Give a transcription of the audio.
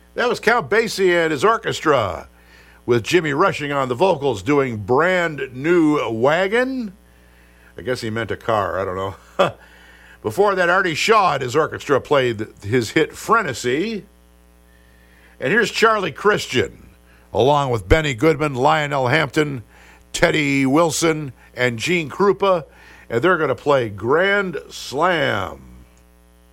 That was Count Basie and his orchestra, with Jimmy Rushing on the vocals doing Brand New Wagon. I guess he meant a car, I don't know. Before that, Artie Shaw and his orchestra played his hit Frenesy. And here's Charlie Christian, along with Benny Goodman, Lionel Hampton, Teddy Wilson, and Gene Krupa, and they're going to play Grand Slam.